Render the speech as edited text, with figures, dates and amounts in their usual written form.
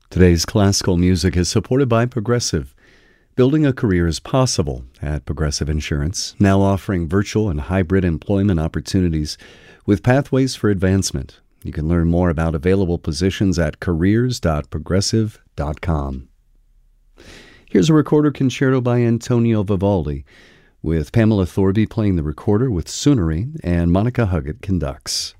Today's classical music is supported by Progressive. Building a career is possible at Progressive Insurance, now offering virtual and hybrid employment opportunities with pathways for advancement. You can learn more about available positions at careers.progressive.com. Here's a recorder concerto by Antonio Vivaldi, with Pamela Thorby playing the recorder with Sunari and Monica Huggett conducts.